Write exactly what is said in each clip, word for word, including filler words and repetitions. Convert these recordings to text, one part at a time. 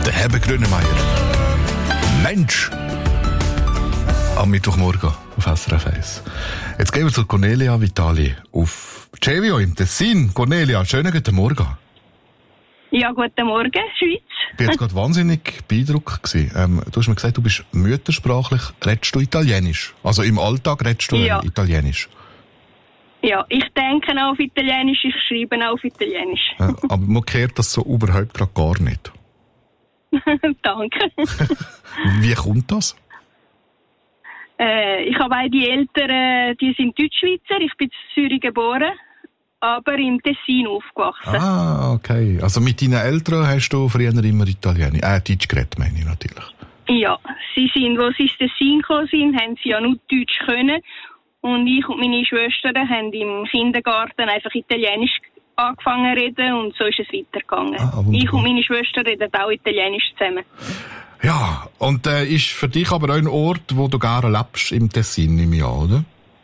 Der Herbert Grönemeyer. Mensch! Am Mittwochmorgen auf S R F eins. Jetzt gehen wir zu Cornelia Vitali auf Cevio im Tessin. Cornelia, schönen guten Morgen. Ja, guten Morgen, Schweiz. Ich war jetzt gerade wahnsinnig beeindruckt. Ähm, du hast mir gesagt, du bist müttersprachlich. Redest du Italienisch? Also im Alltag redest du ja. Italienisch? Ja, ich denke auch auf Italienisch, ich schreibe auch auf Italienisch. Äh, aber man hört das so überhaupt gerade gar nicht. Danke. Wie kommt das? Äh, ich habe beide Eltern, die sind Deutschschweizer, ich bin in Zürich geboren, aber im Tessin aufgewachsen. Ah, okay. Also mit deinen Eltern hast du früher immer Italienisch, äh, Deutsch geredet, meine ich natürlich. Ja, sie sind, als sie ins Tessin gekommen sind, haben sie ja nur Deutsch können. Und ich und meine Schwestern haben im Kindergarten einfach Italienisch angefangen zu reden und so ist es weitergegangen. Ah, ich und meine Schwestern reden auch Italienisch zusammen. Ja, und äh, ist für dich aber auch ein Ort, wo du gerne lebst, im Tessin, nehme ich an, oder?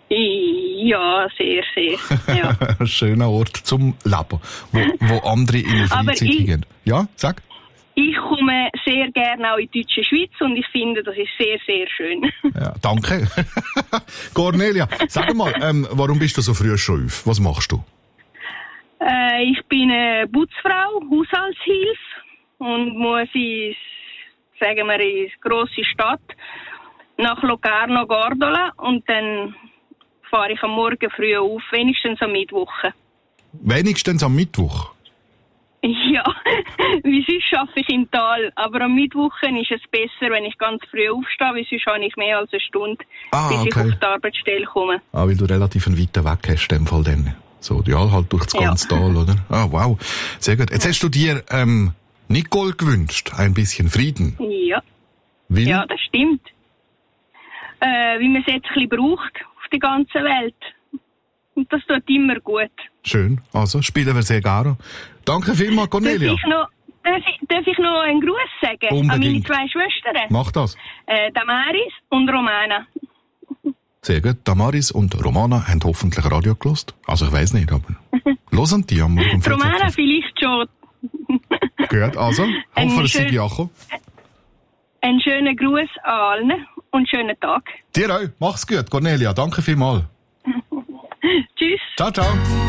Ja, sehr, sehr. Ja. Ein schöner Ort zum Leben, wo, wo andere in der Freizeit gehen. Ja, sag. Ich komme sehr gerne auch in die deutsche Schweiz und ich finde, das ist sehr, sehr schön. Ja, danke. Cornelia, sag mal, ähm, warum bist du so früh schon auf? Was machst du? Äh, ich bin eine Putzfrau, Haushaltshilfe und muss in, sagen wir, in eine grosse Stadt nach Locarno, Gordola und dann fahre ich am Morgen früh auf, wenigstens am Mittwoch. Wenigstens am Mittwoch? Ja, wie sonst arbeite ich im Tal, aber am Mittwoch ist es besser, wenn ich ganz früh aufstehe, weil sonst habe ich mehr als eine Stunde, ah, bis okay. ich auf die Arbeitsstelle komme. Ah, weil du relativ einen weiten Weg hast, in dem Fall dann. So, ja, halt durch das ganze ja. Tal, oder? Ah, wow. Sehr gut. Jetzt hast du dir, ähm, Nicole gewünscht, ein bisschen Frieden. Ja. Weil? Ja, das stimmt. Äh, wie man es jetzt ein bisschen braucht auf der ganzen Welt. Und das tut immer gut. Schön. Also, spielen wir sehr gerne. Danke vielmals, Cornelia. Darf ich noch, darf ich, darf ich noch einen Gruß sagen? Unbedingt. An meine zwei Schwestern? Mach das. Äh, Damaris und Romana. Sehr gut. Damaris und Romana haben hoffentlich Radio gelost. Also, ich weiss nicht, aber hören die am Morgen. Romana vielleicht schon. Gut, also, hoffe, es sei Jakob. Einen schönen Gruß an allen und einen schönen Tag. Dir auch. Mach's gut, Cornelia. Danke vielmals. Tschüss. Ciao, ciao.